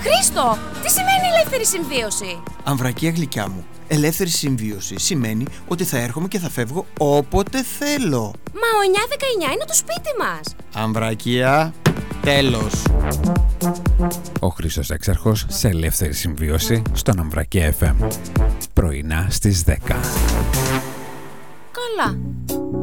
Χρήστο, τι σημαίνει ελεύθερη συμβίωση? Αμβρακία γλυκιά μου, ελεύθερη συμβίωση σημαίνει ότι θα έρχομαι και θα φεύγω όποτε θέλω. Μα ο 919 είναι το σπίτι μας. Αμβρακία, τέλος. Ο Χρήστος Έξαρχος σε ελεύθερη συμβίωση στον Αμβρακία FM. Πρωινά στις 10. Καλά.